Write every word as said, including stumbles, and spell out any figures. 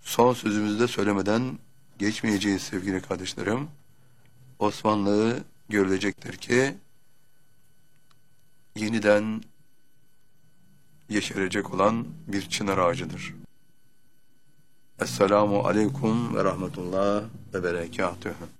Son sözümüzü de söylemeden geçmeyeceğiz sevgili kardeşlerim. Osmanlı görülecektir ki yeniden yeşerecek olan bir çınar ağacıdır. Esselamu aleyküm ve rahmetullah ve berekatuhu.